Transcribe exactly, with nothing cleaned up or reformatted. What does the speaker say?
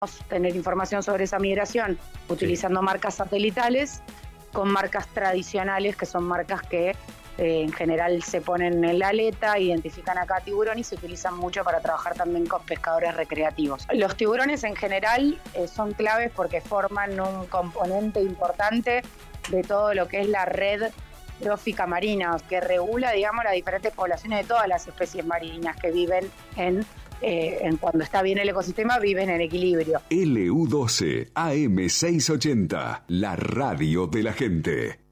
tener información sobre esa migración utilizando sí. marcas satelitales con marcas tradicionales, que son marcas que eh, en general se ponen en la aleta, identifican a cada tiburón y se utilizan mucho para trabajar también con pescadores recreativos. Los tiburones en general eh, son claves porque forman un componente importante de todo lo que es la red trófica marina, que regula, digamos, las diferentes poblaciones de todas las especies marinas que viven en Eh, en cuando está bien el ecosistema, viven en equilibrio. L U doce A M seiscientos ochenta, la radio de la gente.